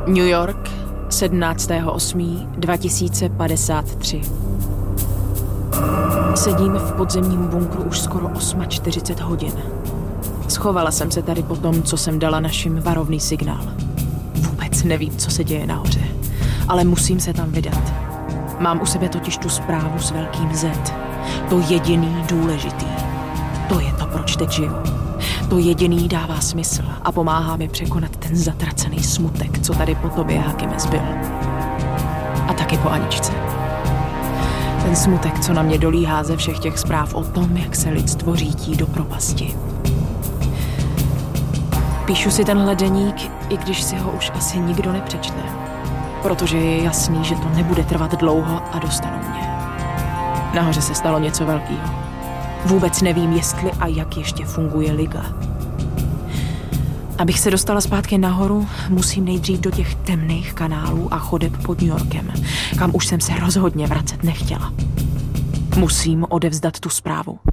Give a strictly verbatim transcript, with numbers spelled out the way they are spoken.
New York, sedmnáctého osmého dva tisíce padesát tři. Sedím v podzemním bunkru už skoro čtyřicet osm hodin. Schovala jsem se tady po tom, co jsem dala našim varovný signál. Vůbec nevím, co se děje nahoře, ale musím se tam vydat. Mám u sebe totiž tu zprávu s velkým Z. To jediný důležitý. To je to, proč teď žiju. To jediný dává smysl a pomáhá mi překonat ten zatracený smutek, co tady po tobě, Hakime, zbyl. A taky po Aničce. Ten smutek, co na mě dolíhá ze všech těch zpráv o tom, jak se lidstvo řítí do propasti. Píšu si tenhle deník, i když si ho už asi nikdo nepřečte. Protože je jasný, že to nebude trvat dlouho a dostanou mě. Nahoře se stalo něco velkého. Vůbec nevím, jestli a jak ještě funguje liga. Abych se dostala zpátky nahoru, musím nejdřív do těch temných kanálů a chodeb pod New Yorkem, kam už jsem se rozhodně vracet nechtěla. Musím odevzdat tu zprávu.